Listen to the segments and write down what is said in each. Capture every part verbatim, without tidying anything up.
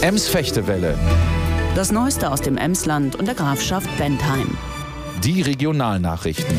Ems-Fechtewelle. Das Neueste aus dem Emsland und der Grafschaft Bentheim. Die Regionalnachrichten.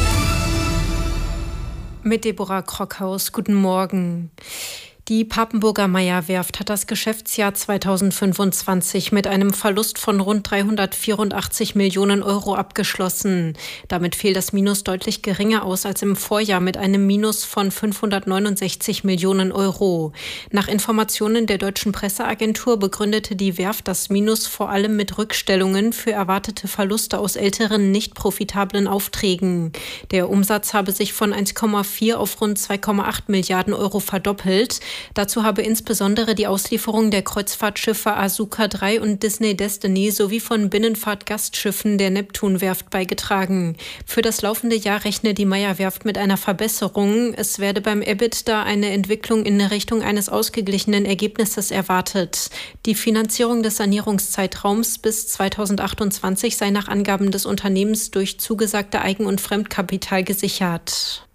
Mit Deborah Krockhaus. Guten Morgen. Die Papenburger Meyer-Werft hat das Geschäftsjahr zweitausendfünfundzwanzig mit einem Verlust von rund dreihundertvierundachtzig Millionen Euro abgeschlossen. Damit fiel das Minus deutlich geringer aus als im Vorjahr mit einem Minus von fünfhundertneunundsechzig Millionen Euro. Nach Informationen der Deutschen Presseagentur begründete die Werft das Minus vor allem mit Rückstellungen für erwartete Verluste aus älteren, nicht profitablen Aufträgen. Der Umsatz habe sich von eins Komma vier auf rund zwei Komma acht Milliarden Euro verdoppelt. Dazu habe insbesondere die Auslieferung der Kreuzfahrtschiffe Asuka drei und Disney Destiny sowie von Binnenfahrtgastschiffen der Neptun-Werft beigetragen. Für das laufende Jahr rechne die Meyer-Werft mit einer Verbesserung. Es werde beim EBITDA eine Entwicklung in Richtung eines ausgeglichenen Ergebnisses erwartet. Die Finanzierung des Sanierungszeitraums bis zweitausendachtundzwanzig sei nach Angaben des Unternehmens durch zugesagte Eigen- und Fremdkapital gesichert.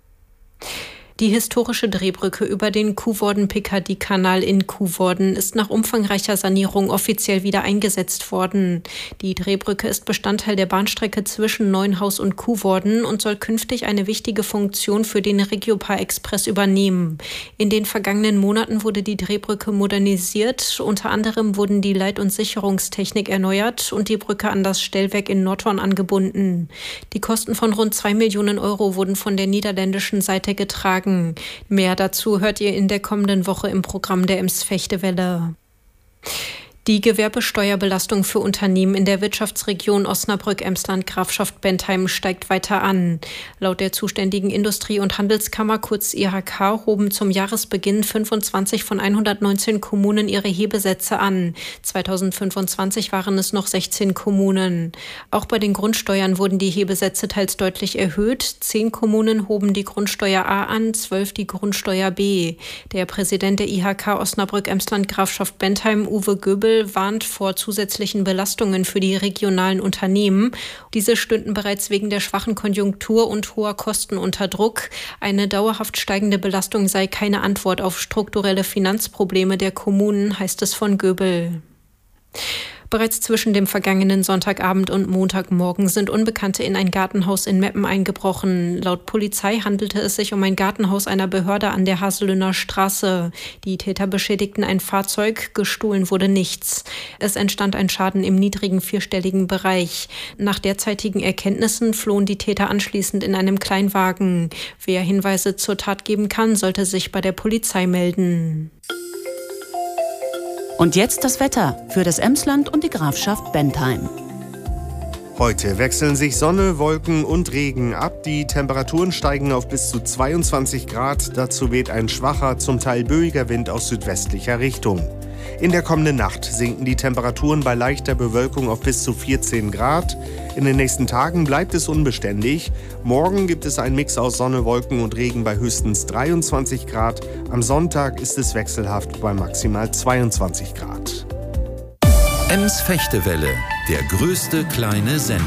Die historische Drehbrücke über den Kuhworden-Picardy-Kanal in Kuhworden ist nach umfangreicher Sanierung offiziell wieder eingesetzt worden. Die Drehbrücke ist Bestandteil der Bahnstrecke zwischen Neuenhaus und Kuhworden und soll künftig eine wichtige Funktion für den Regiopa-Express übernehmen. In den vergangenen Monaten wurde die Drehbrücke modernisiert. Unter anderem wurden die Leit- und Sicherungstechnik erneuert und die Brücke an das Stellwerk in Nordhorn angebunden. Die Kosten von rund zwei Millionen Euro wurden von der niederländischen Seite getragen. Mehr dazu hört ihr in der kommenden Woche im Programm der Ems-Fechtewelle. Die Gewerbesteuerbelastung für Unternehmen in der Wirtschaftsregion Osnabrück-Emsland-Grafschaft Bentheim steigt weiter an. Laut der zuständigen Industrie- und Handelskammer, kurz I H K, hoben zum Jahresbeginn fünfundzwanzig von hundertneunzehn Kommunen ihre Hebesätze an. zweitausendfünfundzwanzig waren es noch sechzehn Kommunen. Auch bei den Grundsteuern wurden die Hebesätze teils deutlich erhöht. Zehn Kommunen hoben die Grundsteuer A an, zwölf die Grundsteuer B. Der Präsident der I H K Osnabrück-Emsland-Grafschaft Bentheim, Uwe Göbel, warnt vor zusätzlichen Belastungen für die regionalen Unternehmen. Diese stünden bereits wegen der schwachen Konjunktur und hoher Kosten unter Druck. Eine dauerhaft steigende Belastung sei keine Antwort auf strukturelle Finanzprobleme der Kommunen, heißt es von Göbel. Bereits zwischen dem vergangenen Sonntagabend und Montagmorgen sind Unbekannte in ein Gartenhaus in Meppen eingebrochen. Laut Polizei handelte es sich um ein Gartenhaus einer Behörde an der Haselünner Straße. Die Täter beschädigten ein Fahrzeug, gestohlen wurde nichts. Es entstand ein Schaden im niedrigen vierstelligen Bereich. Nach derzeitigen Erkenntnissen flohen die Täter anschließend in einem Kleinwagen. Wer Hinweise zur Tat geben kann, sollte sich bei der Polizei melden. Und jetzt das Wetter für das Emsland und die Grafschaft Bentheim. Heute wechseln sich Sonne, Wolken und Regen ab. Die Temperaturen steigen auf bis zu zweiundzwanzig Grad. Dazu weht ein schwacher, zum Teil böiger Wind aus südwestlicher Richtung. In der kommenden Nacht sinken die Temperaturen bei leichter Bewölkung auf bis zu vierzehn Grad. In den nächsten Tagen bleibt es unbeständig. Morgen gibt es einen Mix aus Sonne, Wolken und Regen bei höchstens dreiundzwanzig Grad. Am Sonntag ist es wechselhaft bei maximal zweiundzwanzig Grad. Ems-Fechtewelle, der größte kleine Sender.